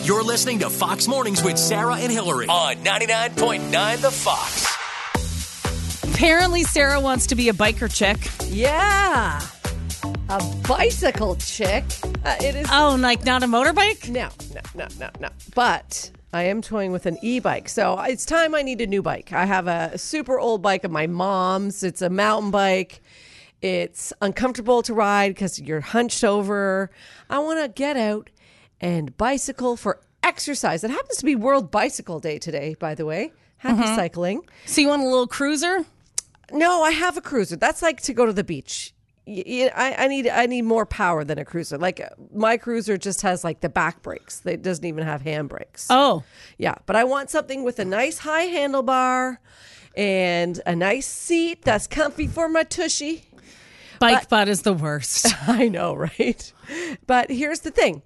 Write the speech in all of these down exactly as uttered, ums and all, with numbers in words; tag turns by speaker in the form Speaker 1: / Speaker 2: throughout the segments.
Speaker 1: You're listening to Fox Mornings with Sarah and Hillary on ninety-nine point nine The Fox.
Speaker 2: Apparently, Sarah wants to be a biker chick.
Speaker 3: Yeah. A bicycle chick. Uh, it is.
Speaker 2: Oh, like not a motorbike?
Speaker 3: No, no, no, no, no. But I am toying with an e-bike. So it's time I need a new bike. I have a super old bike of my mom's. It's a mountain bike. It's uncomfortable to ride because you're hunched over. I want to get out and bicycle for exercise. It happens to be World Bicycle Day today, by the way. Happy mm-hmm. cycling.
Speaker 2: So you want a little cruiser?
Speaker 3: No, I have a cruiser. That's like to go to the beach. I, I need I need more power than a cruiser. Like my cruiser just has like the back brakes. It doesn't even have hand brakes.
Speaker 2: Oh.
Speaker 3: Yeah, but I want something with a nice high handlebar and a nice seat that's comfy for my tushy.
Speaker 2: Bike
Speaker 3: but,
Speaker 2: butt is the worst.
Speaker 3: I know, right? But here's the thing.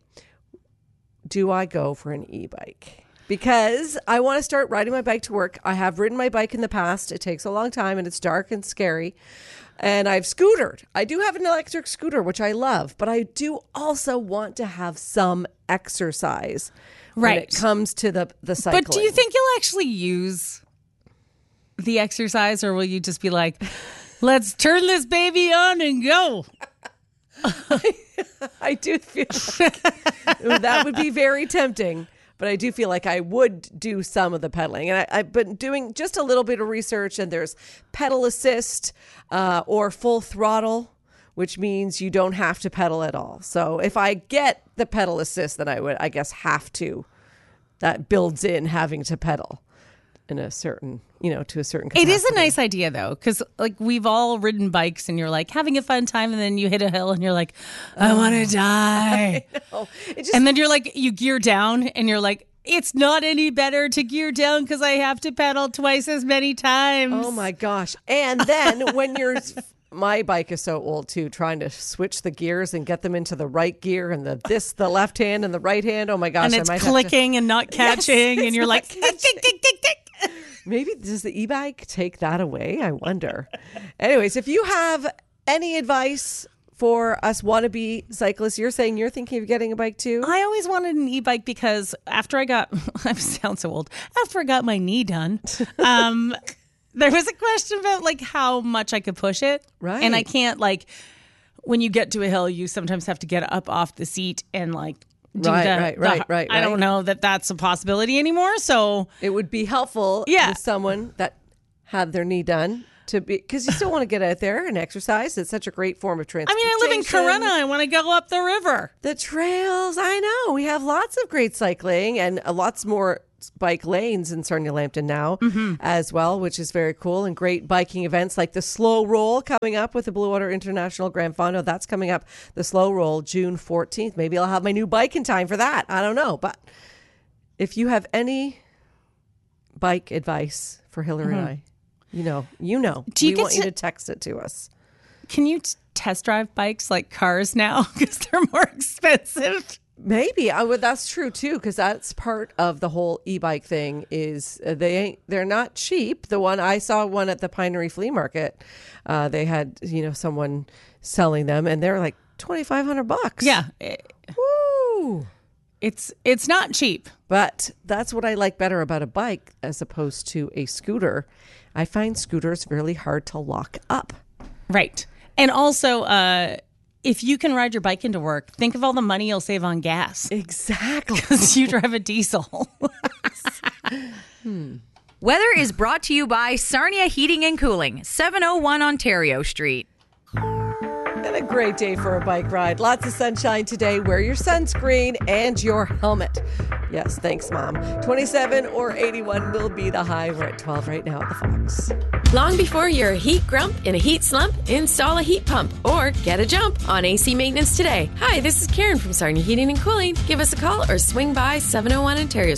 Speaker 3: Do I go for an e-bike? Because I want to start riding my bike to work. I have ridden my bike in the past. It takes a long time and it's dark and scary. And I've scootered. I do have an electric scooter, which I love. But I do also want to have some exercise
Speaker 2: right.
Speaker 3: when it comes to the, the cycling.
Speaker 2: But do you think you'll actually use the exercise, or will you just be like, let's turn this baby on and go?
Speaker 3: I, I do feel like that would be very tempting. But I do feel like I would do some of the pedaling. And I, I've been doing just a little bit of research, and there's pedal assist uh, or full throttle, which means you don't have to pedal at all. So if I get the pedal assist, then I would, I guess, have to. That builds in having to pedal in a certain, you know, to a certain capacity.
Speaker 2: It is a nice idea, though, because like we've all ridden bikes and you're like having a fun time, and then you hit a hill and you're like, I want to die.
Speaker 3: I it just,
Speaker 2: and then you're like, you gear down and you're like, it's not any better to gear down because I have to pedal twice as many times.
Speaker 3: Oh my gosh. And then when you're, my bike is so old too, trying to switch the gears and get them into the right gear and the this, the left hand and the right hand. Oh my gosh.
Speaker 2: And it's
Speaker 3: I might
Speaker 2: clicking
Speaker 3: have to,
Speaker 2: and not catching.
Speaker 3: Yes,
Speaker 2: and you're like, tick, tick, tick, tick, tick.
Speaker 3: Maybe does the e-bike take that away? I wonder. Anyways, if you have any advice for us wannabe cyclists, you're saying you're thinking of getting a bike too?
Speaker 2: I always wanted an e-bike because after I got, I sound so old, after I got my knee done, um, there was a question about like how much I could push it.
Speaker 3: Right.
Speaker 2: And I can't like, when you get to a hill, you sometimes have to get up off the seat and like, do
Speaker 3: right,
Speaker 2: the,
Speaker 3: right,
Speaker 2: the,
Speaker 3: right, right,
Speaker 2: I
Speaker 3: right.
Speaker 2: don't know that that's a possibility anymore. So
Speaker 3: it would be helpful
Speaker 2: yeah.
Speaker 3: with someone that had their knee done to be, because you still want to get out there and exercise. It's such a great form of
Speaker 2: I
Speaker 3: transportation.
Speaker 2: mean, I live in Corunna. I want to go up the river.
Speaker 3: The trails, I know. We have lots of great cycling and uh, lots more bike lanes in Sarnia Lambton now mm-hmm. as well, which is very cool, and great biking events like the Slow Roll coming up with the Blue Water International Grand Fondo. That's coming up, the Slow Roll, June fourteenth. Maybe I'll have my new bike in time for that. I don't know. But if you have any bike advice for Hillary mm-hmm. and I, you know, you know,
Speaker 2: Do you
Speaker 3: we
Speaker 2: get
Speaker 3: want
Speaker 2: to-
Speaker 3: you to text it to us.
Speaker 2: Can you t- test drive bikes like cars now? Because they're more expensive.
Speaker 3: Maybe I would. That's true too, because that's part of the whole e-bike thing. Is uh, they ain't they're not cheap. The one I saw one at the Pinery Flea Market. Uh, they had you know someone selling them, and they're like twenty five hundred bucks.
Speaker 2: Yeah,
Speaker 3: woo!
Speaker 2: It's it's not cheap,
Speaker 3: but that's what I like better about a bike as opposed to a scooter. I find scooters really hard to lock up.
Speaker 2: Right, and also. Uh, If you can ride your bike into work, think of all the money you'll save on gas.
Speaker 3: Exactly.
Speaker 2: Because you drive a diesel.
Speaker 4: hmm. Weather is brought to you by Sarnia Heating and Cooling, seven oh one Ontario Street.
Speaker 3: And a great day for a bike ride. Lots of sunshine today. Wear your sunscreen and your helmet. Yes, thanks, Mom. twenty-seven or eighty-one will be the high. We're at twelve right now at the Fox.
Speaker 5: Long before you're a heat grump in a heat slump, install a heat pump or get a jump on A C maintenance today. Hi, this is Karen from Sarnia Heating and Cooling. Give us a call or swing by seven oh one Ontario Street.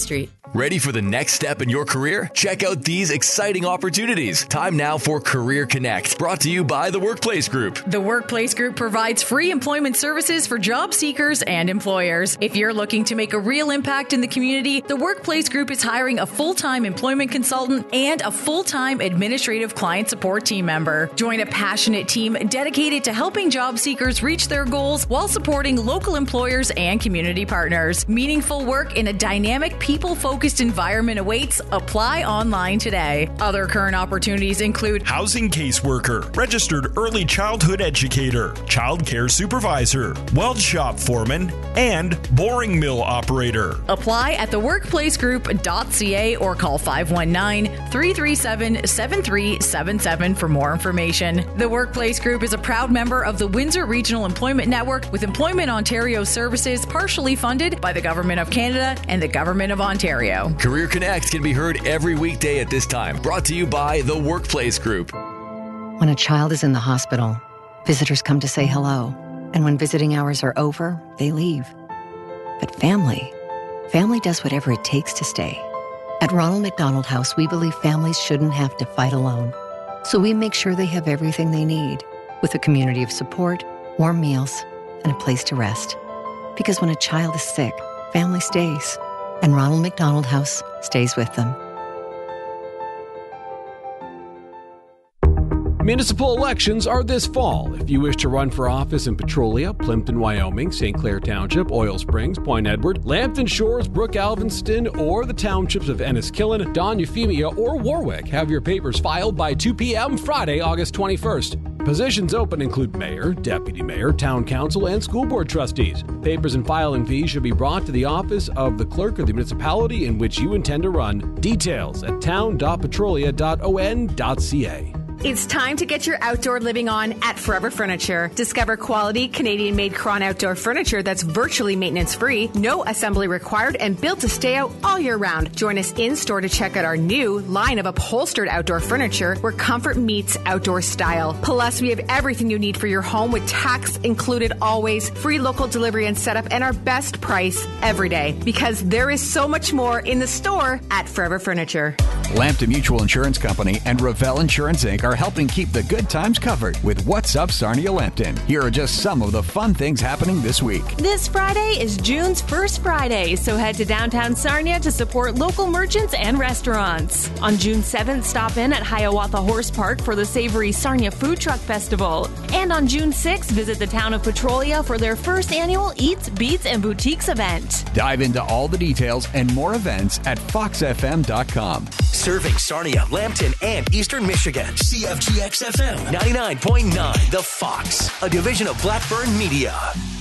Speaker 1: Ready for the next step in your career? Check out these exciting opportunities. Time now for Career Connect, brought to you by The Workplace Group.
Speaker 4: The Workplace Group provides free employment services for job seekers and employers. If you're looking to make a real impact in the community, The Workplace Group is hiring a full-time employment consultant and a full-time administrative client support team member. Join a passionate team dedicated to helping job seekers reach their goals while supporting local employers and community partners. Meaningful work in a dynamic, people-focused environment awaits. Apply online today. Other current opportunities include
Speaker 6: housing caseworker, registered early childhood educator, child care supervisor, weld shop foreman, and boring mill operator.
Speaker 4: Apply at the workplace group dot c a or call five one nine, three three seven, seven three seven seven for more information. The Workplace Group is a proud member of the Windsor Regional Employment Network, with Employment Ontario services partially funded by the Government of Canada and the Government of Ontario.
Speaker 1: Career Connect can be heard every weekday at this time, brought to you by The Workplace Group.
Speaker 7: When a child is in the hospital, visitors come to say hello. And when visiting hours are over, they leave. But family, family does whatever it takes to stay. At Ronald McDonald House, we believe families shouldn't have to fight alone. So we make sure they have everything they need, with a community of support, warm meals, and a place to rest. Because when a child is sick, family stays. And Ronald McDonald House stays with them.
Speaker 8: Municipal elections are this fall. If you wish to run for office in Petrolia, Plimpton, Wyoming, Saint Clair Township, Oil Springs, Point Edward, Lambton Shores, Brook Alvinston, or the townships of Enniskillen, Don Euphemia, or Warwick, have your papers filed by two p.m. Friday, August twenty-first. Positions open include mayor, deputy mayor, town council, and school board trustees. Papers and filing fees should be brought to the office of the clerk of the municipality in which you intend to run. Details at town dot petrolia dot o n dot c a.
Speaker 9: It's time to get your outdoor living on at Forever Furniture. Discover quality Canadian-made Cron outdoor furniture that's virtually maintenance-free, no assembly required, and built to stay out all year round. Join us in-store to check out our new line of upholstered outdoor furniture where comfort meets outdoor style. Plus, we have everything you need for your home with tax included always, free local delivery and setup, and our best price every day. Because there is so much more in the store at Forever Furniture.
Speaker 10: Lambton Mutual Insurance Company and Ravel Insurance Incorporated are helping keep the good times covered with What's Up Sarnia Lambton. Here are just some of the fun things happening this week.
Speaker 11: This Friday is June's first Friday, so head to downtown Sarnia to support local merchants and restaurants. On June seventh, stop in at Hiawatha Horse Park for the Savory Sarnia Food Truck Festival. And on June sixth, visit the town of Petrolia for their first annual Eats, Beats, and Boutiques event.
Speaker 10: Dive into all the details and more events at fox f m dot com.
Speaker 1: Serving Sarnia, Lambton, and Eastern Michigan. C F G X F M ninety-nine point nine, The Fox, a division of Blackburn Media.